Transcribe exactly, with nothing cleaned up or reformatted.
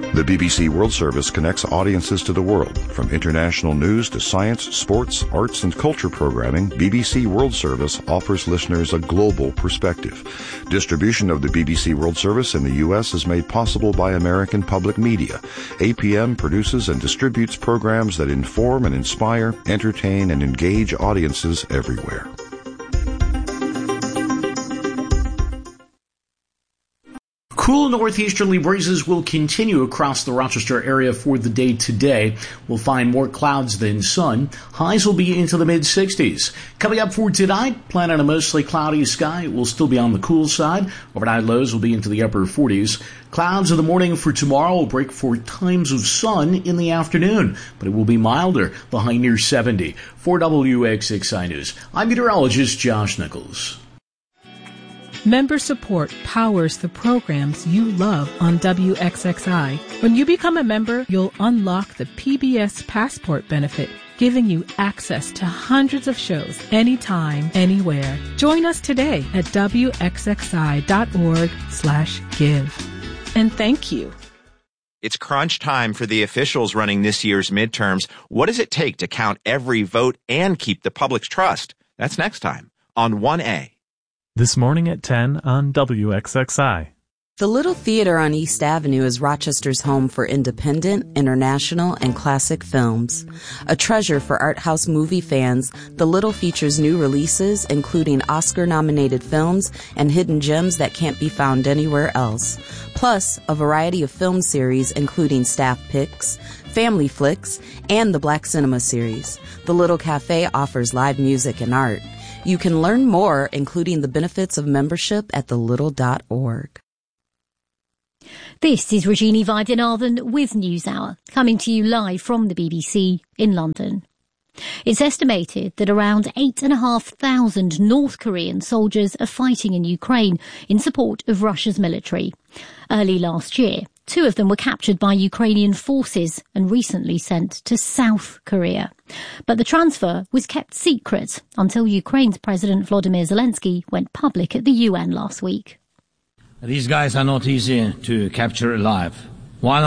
The B B C World Service connects audiences to the world. From international news to science, sports, arts, and culture programming, B B C World Service offers listeners a global perspective. Distribution of the B B C World Service in the U S is made possible by American Public Media. A P M produces and distributes programs that inform and inspire, entertain, and engage audiences everywhere. Cool northeasterly breezes will continue across the Rochester area for the day today. We'll find more clouds than sun. Highs will be into the mid sixties. Coming up for tonight, plan on a mostly cloudy sky. It will still be on the cool side. Overnight lows will be into the upper forties. Clouds in the morning for tomorrow will break for times of sun in the afternoon, but it will be milder, the high near seventy. For W X X I News, I'm meteorologist Josh Nichols. Member support powers the programs you love on W X X I. When you become a member, you'll unlock the P B S Passport benefit, giving you access to hundreds of shows anytime, anywhere. Join us today at wxxi.org slash give. And thank you. It's crunch time for the officials running this year's midterms. What does it take to count every vote and keep the public's trust? That's next time on one A. This morning at ten on W X X I. The Little Theater on East Avenue is Rochester's home for independent, international, and classic films. A treasure for art house movie fans, The Little features new releases, including Oscar-nominated films and hidden gems that can't be found anywhere else. Plus, a variety of film series, including staff picks, family flicks, and the Black Cinema series. The Little Cafe offers live music and art. You can learn more, including the benefits of membership, at the little dot org. This is Regina Vaidyanathan with NewsHour, coming to you live from the B B C in London. It's estimated that around eight and a half thousand North Korean soldiers are fighting in Ukraine in support of Russia's military. Early last year, two of them were captured by Ukrainian forces and recently sent to South Korea. But the transfer was kept secret until Ukraine's President Volodymyr Zelensky went public at the U N last week. These guys are not easy to capture alive. One